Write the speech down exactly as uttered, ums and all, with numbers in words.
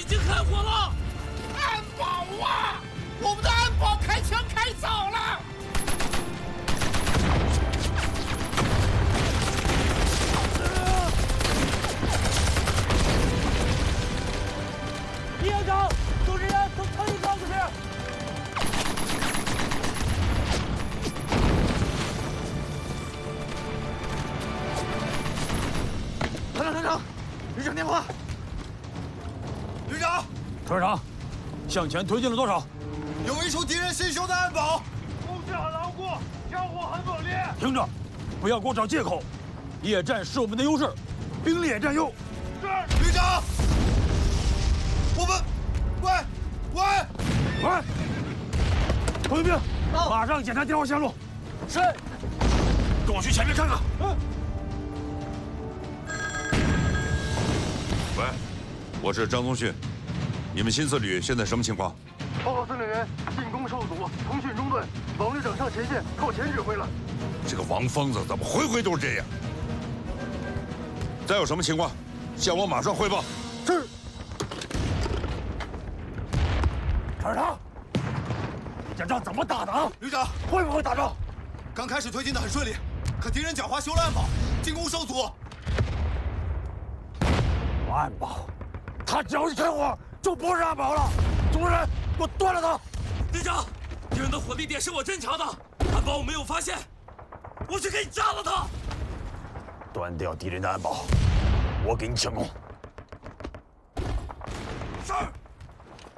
经开火了！ 安保啊！我们的安保开枪开早了！ 李营长，组织员从城里绕过去。 团长，团长，旅长电话。旅长， 团长，向前推进了多少？ 有一处敌人新修的安保， 攻势很牢固，交火很猛烈。 听着，不要给我找借口。夜战是我们的优势，兵力也占优。 是。旅长，我们，喂，喂， 喂，头一兵，马上检查电话线路。 是。 跟我去前面看看。嗯。 喂，我是张宗逊，你们新四旅现在什么情况？ 报告司令员，进攻受阻，通讯中断，王旅长上前线靠前指挥了。 这个王疯子怎么回回都是这样？再有什么情况，向我马上汇报。 是。团长，这仗怎么打的啊？ 旅长， 会不会打仗？ 刚开始推进的很顺利，可敌人狡猾修了安保，进攻受阻。 安保，他只要一开火，就不是安保了。组织人，给我断了他！ 队长，敌人的火力点是我侦察的，安保我没有发现，我去给你炸了他！ 断掉敌人的安保，我给你抢攻。